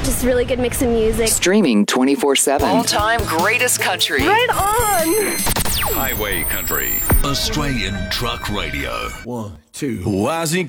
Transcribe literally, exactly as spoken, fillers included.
just really good mix of music. Streaming twenty-four seven. All-time greatest country. Right on! Highway Country. Australian Truck Radio. One, two. Why is he